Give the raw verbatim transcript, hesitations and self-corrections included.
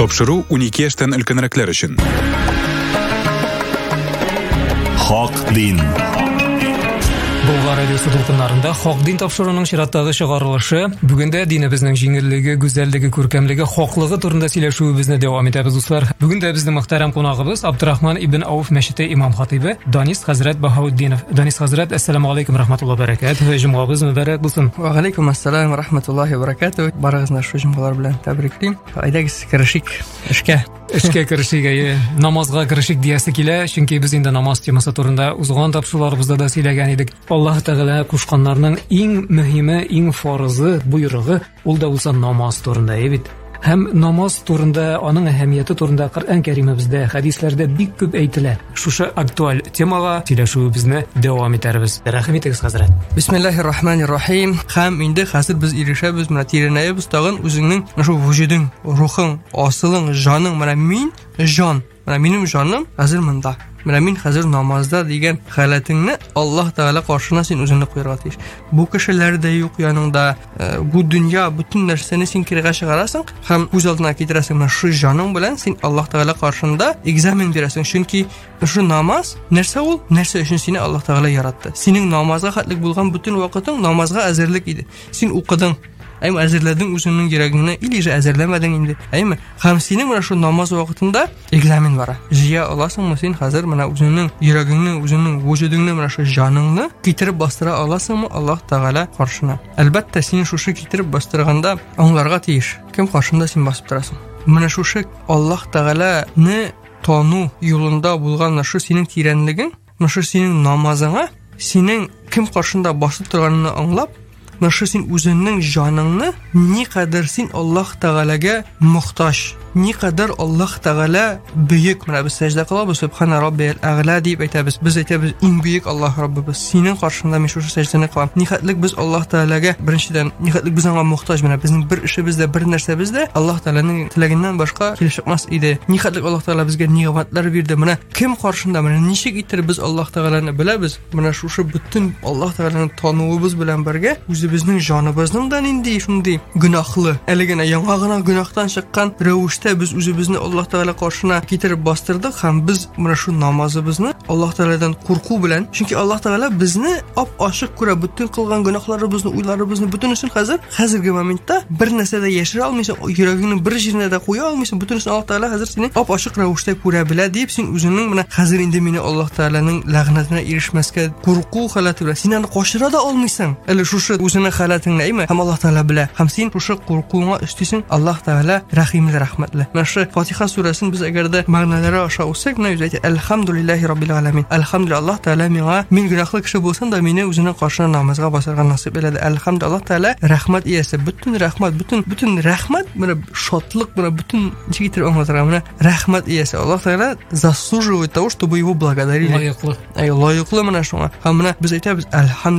Тапшыру унике яшьтән өлкәнрәкләр өчен. Хак дин. Болгар радиосы дулкыннарында Хак дин тапшыруның чираттагы чыгарылышы. Бүген дә динебезнең җиңеллеге, гүзәллеге, күркәмлеге, хаклыгы турында сөйләшүебезне дәвам итәбез, дуслар. Бүген дә безнең мөхтәрәм кунагыбыз Абдрахман ибн Ауф мәчете имам хатибы Данис хәзрәт Баһаутдинов. Данис хәзрәт, ассаламу алейкум рахматуллаһи ва баракатуһ. Җомгагыз мөбарәк булсын. Ва алейкум ассалам ва рахматуллаһи ва баракатуһ. Барыгызны шу җомгалар белән тәбриклим. Әйдәгез, керешик эшкә. Эшкә керешигә, намазга керешик диясе килә, чөнки без инде намаз темасы турында узган тапшыруларыбызда да сөйләгән идек. Аллаһ Тәгалә кушканнарның иң мөһиме, иң фарызы, буйрыгы ул да булса намаз турында, бит. Һәм намаз турында, аның әһәмияте турында Коръән Кәримебездә, хәдисләрдә бик күп әйтелә. Шушы актуаль темага сөйләшүебезне дәвам итәрбез. Рәхим итегез, хәзрәт. Бисмиллаһир-рахманир-рахим. Һәм инде хәзер без ирешәбез менә тирәнәебез тагын үзеңнең шу вujudың, рухың, асылың, җаның, менә мин җан. Менә минем җаным хәзер монда. Менә мин хәзер намазда дигән халәтеңне Аллаһ Тәгалә каршына син үзеңне куярга тиеш. Бу кешеләр дә юк яныңда. Бу дөнья, бүтән нәрсәне син кирегә чыгарасың һәм үз алдына китерәсең. Менә шу җаның белән син Аллаһ Тәгалә каршында экзамен бирәсең. Чөнки шу намаз нәрсә ул? Нәрсә өчен сине Аллаһ Тәгалә яратты? Синең намазга хәтлек булган бүтән вакытың намазга әзерлек иде. Син укыдың. Әйме әзерләдең үзеңнең йөрәгеңне, или же әзерләмәдең инде. Әйме, һәм синең менә шу намаз вакытында экзамен бара. Җыя аласыңмы син хәзер менә үзеңнең йөрәгеңне, үзеңнең вujudыңны, менә шу җаныңны китереп бастыра аласыңмы Аллаһ Тәгалә каршына? Әлбәттә, син шушы китереп бастырганда аңларга тиеш. Кем каршында син басып торасың? Менә шушы Аллаһ Тәгаләне тану юлында булган шу синең тирәнлегең, менә шу синең намазыңа, синең кем каршында басып торганны аңлап, Нашы син үзеңнең җаныңны никадәр син Аллаһ Тәгаләгә мохтаҗ, никадәр Аллаһ Тәгалә бөек. Менә без сәҗдә кылабыз, субхана раббил әгъла дип әйтәбез. Без әйтәбез, иң бөек Аллаһ Раббыбыз. Синең каршында мин шушы сәҗдәне кылам. Никадәр без Аллаһ Тәгаләгә беренчедән никадәр без аңа мохтаҗ. Менә безнең бер эшебез дә, бер нәрсәбез дә Аллаһ Тәгаләнең теләгеннән башка килеп чыкмас иде. Никадәр Аллаһ Тәгалә безгә нигъмәтләр бирде. Менә кем каршында, менә ничек итеп без Аллаһ Тәгаләне беләбез? Менә шушы бүтән Аллаһ Тәгаләне тануыбыз белән бергә үзебезнең җаныбызның да нинди шундый гөнаһлы, әле генә яңа гына гөнаһтан чыккан рәвештә без үзебезне Аллаһ Тәгалә каршына китереп бастырдык һәм без менә шу намазыбызны Аллаһ Тәгаләдән курку белән, чөнки Аллаһ Тәгалә безне ап-ачык күрә, бүтән кылган гөнаһларыбызны, уйларыбызны бүтәнесен хәзер хәзерге моментта бер нәрсә дә яшерә алмыйсың, йөрәгеңнең бер җиренә дә куя алмыйсың, бүтәнесен Аллаһ Тәгалә хәзер сине ап-ачык рәвештә күрә белә дип, син үзеңнең менә хәзер инде мине Аллаһ Тәгаләнең ләгънәтенә ирешмәскә курку халаты белән син аны кашыра да алмыйсың. Әле шушы үзеңнең халатыңны әйме һәм Аллаһ Тәгалә белә. Һәм син шушы куркуңа өстисең, Аллаһ Тәгалә рәхимле, рәхмәтле. Менә шу Фатиха сүрәсен без әгәр дә мәгънәләре аша усак, менә үзе әйтә: "Әлхәмдүлиллаһи раббил аламин". Әлхәмдүлилләһ, Аллаһ Тәгалә миңа, мин гөнаһлы кеше булсам да, мине үзенең каршына намазга басарга насыйп итә. Әлхәмдүлилләһ, Аллаһ Тәгалә рәхмәт иясе, бүтән рәхмәт, бүтән бүтән рәхмәт, менә шатлык, менә бүтән ничек итеп аңлатырга, менә рәхмәт иясе. Аллаһ Тәгалә заслуживает того, чтобы его благодарили. Лаеклы. Ай, лаеклы менә шуңа. Һәм менә без әйтәбез: "Әлхәмдүлилләһ".